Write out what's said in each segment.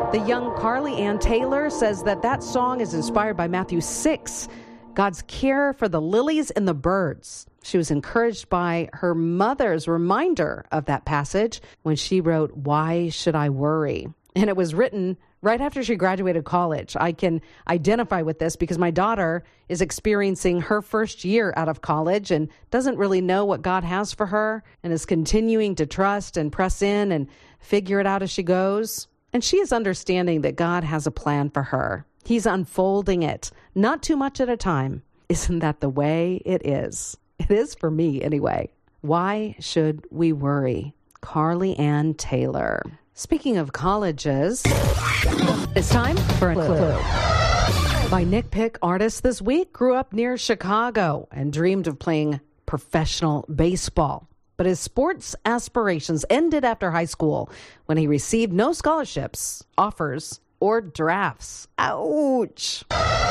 The young Carly Ann Taylor says that song is inspired by Matthew 6, God's care for the lilies and the birds. She was encouraged by her mother's reminder of that passage when she wrote, "Why should I worry?" And it was written right after she graduated college. I can identify with this because my daughter is experiencing her first year out of college and doesn't really know what God has for her and is continuing to trust and press in and figure it out as she goes. And she is understanding that God has a plan for her. He's unfolding it, not too much at a time. Isn't that the way it is? It is for me anyway. Why should we worry? Carly Ann Taylor. Speaking of colleges, it's time for a clue. My Nick Pick artist this week grew up near Chicago and dreamed of playing professional baseball. But his sports aspirations ended after high school when he received no scholarships, offers, or drafts. Ouch.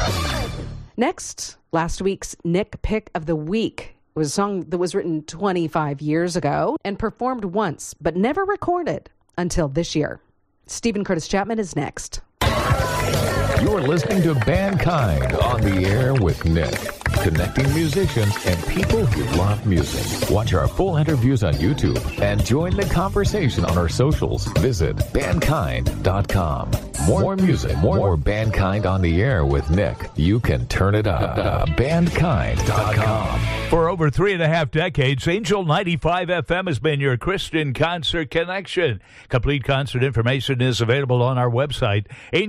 Next, last week's Nick Pick of the Week was a song that was written 25 years ago and performed once, but never recorded until this year. Stephen Curtis Chapman is next. You're listening to Bandkind on the air with Nick, connecting musicians and people who love music. Watch our full interviews on YouTube and join the conversation on our socials. Visit bandkind.com. More music, more Bandkind on the air with Nick. You can turn it up. Bandkind.com. For over 3.5 decades, Angel 95 FM has been your Christian concert connection. Complete concert information is available on our website,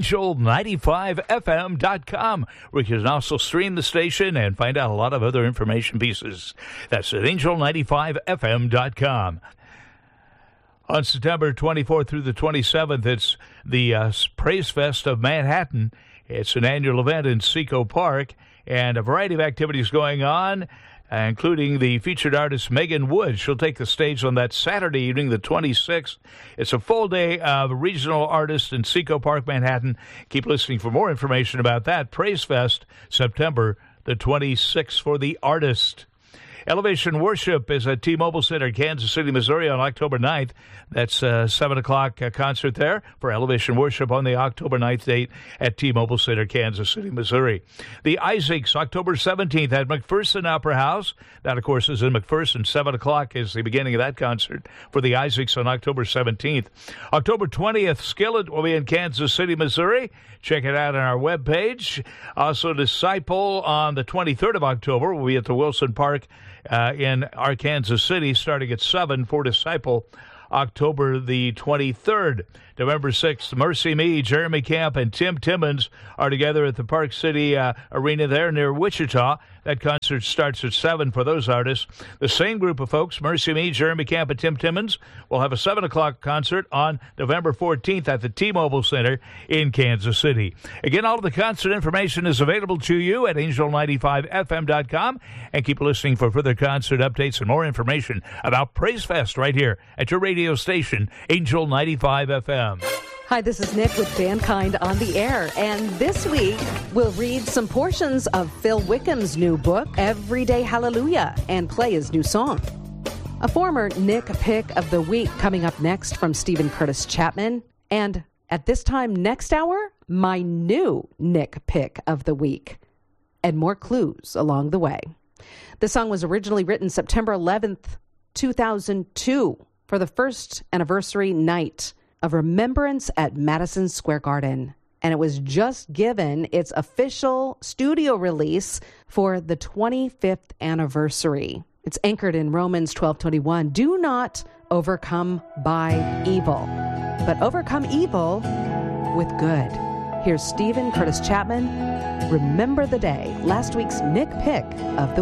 angel95fm.com, where you can also stream the station and find out a lot of other information pieces. That's at angel95fm.com. On September 24th through the 27th, it's the Praise Fest of Manhattan. It's an annual event in Seco Park, and a variety of activities going on, including the featured artist Megan Wood. She'll take the stage on that Saturday evening, the 26th. It's a full day of regional artists in Seco Park, Manhattan. Keep listening for more information about that. Praise Fest, September the 26th for the artist. Elevation Worship is at T-Mobile Center, Kansas City, Missouri on October 9th. That's a 7 o'clock concert there for Elevation Worship on the October 9th date at T-Mobile Center, Kansas City, Missouri. The Isaacs, October 17th at McPherson Opera House. That, of course, is in McPherson. 7 o'clock is the beginning of that concert for the Isaacs on October 17th. October 20th, Skillet will be in Kansas City, Missouri. Check it out on our webpage. Also, Disciple on the 23rd of October will be at the Wilson Park in Arkansas City, starting at 7 for Disciple, October the 23rd. November 6th, Mercy Me, Jeremy Camp, and Tim Timmons are together at the Park City Arena there near Wichita. That concert starts at 7 for those artists. The same group of folks, Mercy Me, Jeremy Camp, and Tim Timmons, will have a 7 o'clock concert on November 14th at the T-Mobile Center in Kansas City. Again, all of the concert information is available to you at angel95fm.com. And keep listening for further concert updates and more information about Praise Fest right here at your radio station, Angel 95 FM. Hi, this is Nick with Bandkind on the air, and this week we'll read some portions of Phil Wickham's new book, Everyday Hallelujah, and play his new song. A former Nick Pick of the Week coming up next from Stephen Curtis Chapman, and at this time next hour, my new Nick Pick of the Week, and more clues along the way. The song was originally written September 11th, 2002, for the first anniversary night of Remembrance at Madison Square Garden. And it was just given its official studio release for the 25th anniversary. It's anchored in Romans 12:21. Do not overcome by evil, but overcome evil with good. Here's Stephen Curtis Chapman. Remember the Day, last week's Nick Pick of the